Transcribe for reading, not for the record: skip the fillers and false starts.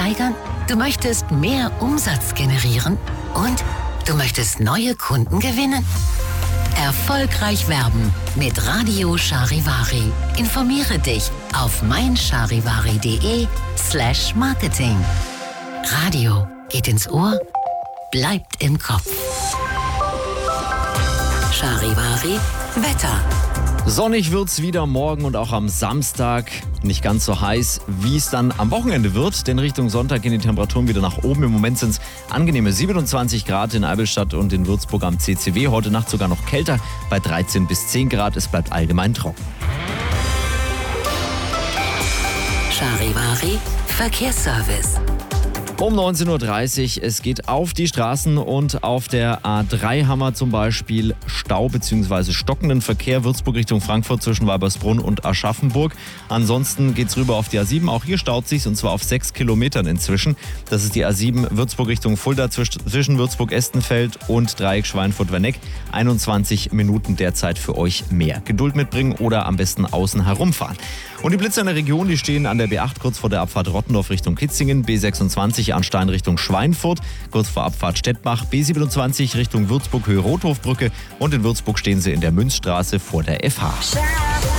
steigern? Du möchtest mehr Umsatz generieren? Und du möchtest neue Kunden gewinnen? Erfolgreich werben mit Radio Charivari. Informiere dich auf meincharivari.de/Marketing. Radio geht ins Ohr, bleibt im Kopf. Charivari Wetter. Sonnig wird's wieder morgen und auch am Samstag. Nicht ganz so heiß, wie es dann am Wochenende wird, denn Richtung Sonntag gehen die Temperaturen wieder nach oben. Im Moment sind es angenehme 27 Grad in Eivelstadt und in Würzburg am CCW. Heute Nacht sogar noch kälter bei 13 bis 10 Grad. Es bleibt allgemein trocken. Charivari Verkehrsservice. Um 19.30 Uhr, es geht auf die Straßen und auf der A3 haben wir zum Beispiel Stau bzw. stockenden Verkehr Würzburg Richtung Frankfurt zwischen Weibersbrunn und Aschaffenburg. Ansonsten geht's rüber auf die A7, auch hier staut sich's und zwar auf 6 Kilometern inzwischen. Das ist die A7 Würzburg Richtung Fulda zwischen Würzburg-Estenfeld und Dreieck Schweinfurt-Werneck. 21 Minuten derzeit für euch mehr. Geduld mitbringen oder am besten außen herumfahren. Und die Blitzer in der Region, die stehen an der B8 kurz vor der Abfahrt Rottendorf Richtung Kitzingen, B26 Arnstein Richtung Schweinfurt, kurz vor Abfahrt Stettbach, B27 Richtung Würzburg Höhe Rothofbrücke und in Würzburg stehen sie in der Münzstraße vor der FH.